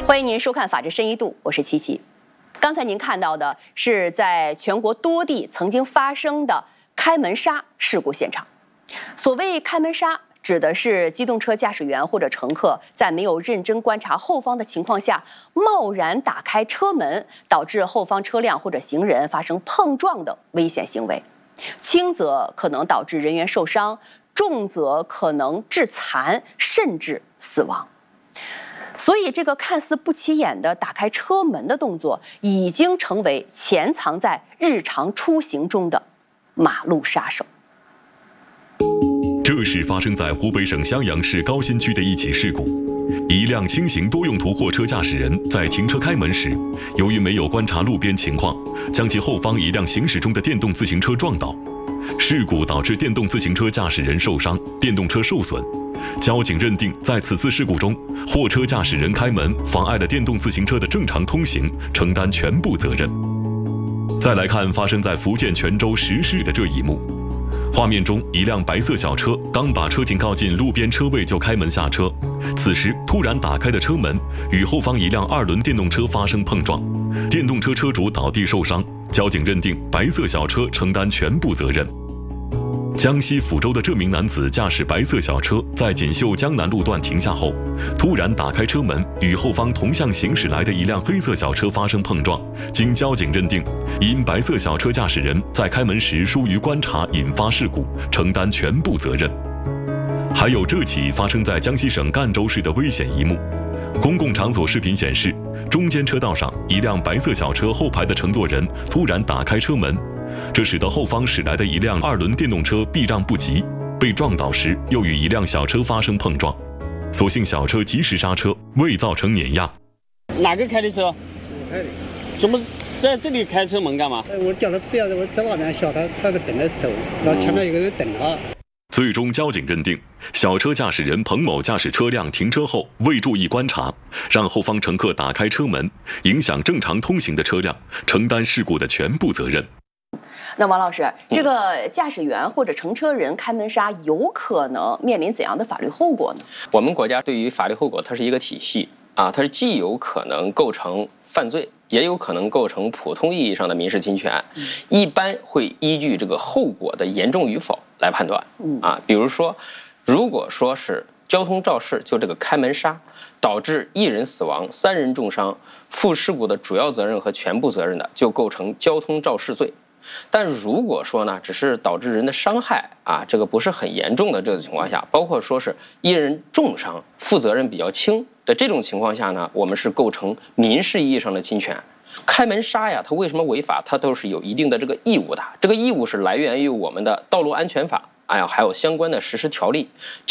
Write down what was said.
欢迎您收看《法治深一度》，我是琪琪。刚才您看到的是在全国多地曾经发生的开门杀事故现场。所谓开门杀，指的是机动车驾驶员或者乘客在没有认真观察后方的情况下，贸然打开车门，导致后方车辆或者行人发生碰撞的危险行为。轻则可能导致人员受伤，重则可能致残，甚至死亡。所以，这个看似不起眼的打开车门的动作，已经成为潜藏在日常出行中的马路杀手。 这是发生在湖北省襄阳市高新区的一起事故。一辆轻型多用途货车驾驶人在停车开门时，由于没有观察路边情况，将其后方一辆行驶中的电动自行车撞倒。事故导致电动自行车驾驶人受伤，电动车受损。交警认定，在此次事故中，货车驾驶人开门妨碍了电动自行车的正常通行，承担全部责任。再来看发生在福建泉州石狮的这一幕。画面中，一辆白色小车刚把车停靠近路边车位就开门下车，此时突然打开的车门与后方一辆2轮电动车发生碰撞，电动车车主倒地受伤。交警认定白色小车承担全部责任。江西抚州的这名男子驾驶白色小车在锦绣江南路段停下后，突然打开车门，与后方同向行驶来的一辆黑色小车发生碰撞。经交警认定，因白色小车驾驶人在开门时疏于观察引发事故，承担全部责任。还有这起发生在江西省赣州市的危险一幕。公共场所视频显示，中间车道上一辆白色小车后排的乘坐人突然打开车门，这使得后方驶来的一辆2轮电动车避让不及，被撞倒时又与一辆小车发生碰撞。所幸小车及时刹车，未造成碾压。 哪个开的车？ 我开的。 怎么在这里开车门干嘛？ 我叫他不要，我在那边笑他在等着走，然后前面有个人等他。 最终，交警认定小车驾驶人彭某驾驶车辆停车后未注意观察，让后方乘客打开车门，影响正常通行的车辆，承担事故的全部责任。 那王老师，这个驾驶员或者乘车人开门杀有可能面临怎样的法律后果呢？ 我们国家对于法律后果，它是一个体系啊，它是既有可能构成犯罪，也有可能构成普通意义上的民事侵权，一般会依据这个后果的严重与否来判断啊。比如说，如果说是交通肇事，就这个开门杀，导致1人死亡、3人重伤，负事故的主要责任和全部责任的，就构成交通肇事罪。但如果说呢，只是导致人的伤害啊，这个不是很严重的这个情况下，包括说是1人重伤，负责任比较轻的这种情况下呢，我们是构成民事意义上的侵权。开门杀呀，它为什么违法？它都是有一定的这个义务的，这个义务是来源于我们的道路安全法，还有相关的实施条例。